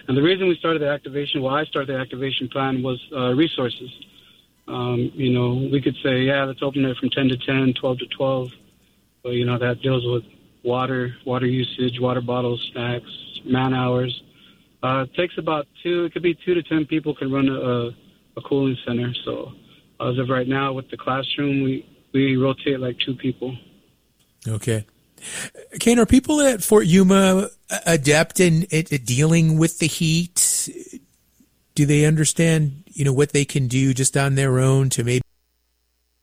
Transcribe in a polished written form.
And the reason we started the activation, I started the activation plan was resources. We could say, let's open it from 10 to 10, 12 to 12. But, that deals with water usage, water bottles, snacks, man hours. It takes about it could be 2 to 10 people can run a cooling center. So as of right now with the classroom, we rotate like 2 people. Okay. Kane, are people at Fort Yuma adept in dealing with the heat? Do they understand, what they can do just on their own to maybe